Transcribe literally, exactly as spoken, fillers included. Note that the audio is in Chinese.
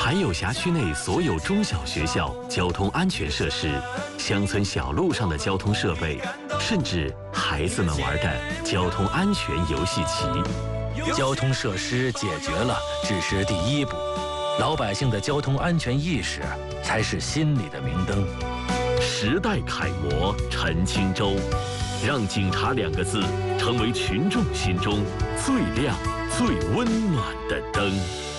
还有辖区内所有中小学校交通安全设施、乡村小路上的交通设备，甚至孩子们玩的交通安全游戏棋。 交通设施解决了，只是第一步，老百姓的交通安全意识才是心里的明灯。 时代楷模陈清舟，让警察两个字成为群众心中最亮、最温暖的灯。